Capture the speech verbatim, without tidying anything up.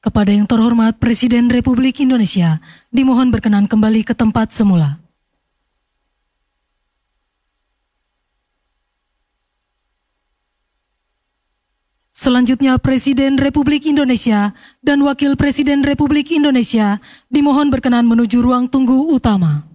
Kepada yang terhormat Presiden Republik Indonesia, dimohon berkenan kembali ke tempat semula. Selanjutnya Presiden Republik Indonesia dan Wakil Presiden Republik Indonesia dimohon berkenan menuju ruang tunggu utama.